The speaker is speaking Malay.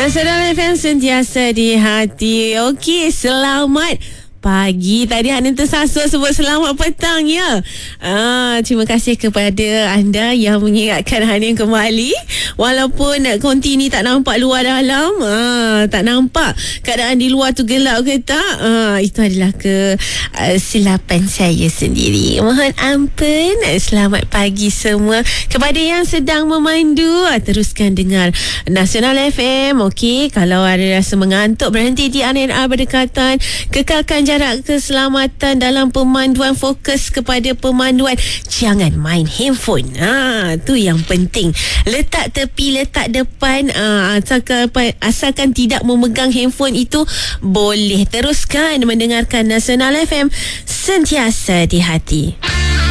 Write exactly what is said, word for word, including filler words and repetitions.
Nasional F M sentiasa di hati. Okey, selamat pagi. Tadi Hanin tersasul sebut selamat petang ya. Ah, terima kasih kepada anda yang mengingatkan Hanin kembali. Walaupun konti ni tak nampak luar dalam, ah, tak nampak keadaan di luar tu gelap ke tak. Ah, itu adalah kesilapan uh, saya sendiri. Mohon ampun. Selamat pagi semua. Kepada yang sedang memandu, ah, teruskan dengar Nasional F M. Okey, kalau ada rasa mengantuk, berhenti di R N R berdekatan. Kekalkan jarak keselamatan dalam pemanduan, fokus kepada pemanduan, jangan main handphone. Ha, tu yang penting. Letak tepi, letak depan, ha, asalkan, asalkan tidak memegang handphone itu boleh. Teruskan mendengarkan Nasional F M, sentiasa di hati.